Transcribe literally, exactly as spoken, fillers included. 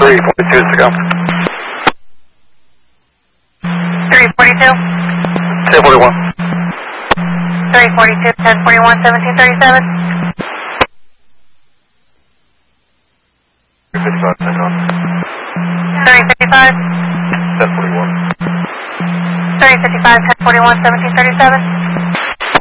three forty-two is to go. three forty-two? ten forty-one. three forty-two, ten forty-one, seventeen thirty-seven. three fifty-five, ten on. three fifty-five? ten forty-one. three fifty-five, ten forty-one, seventeen thirty-seven.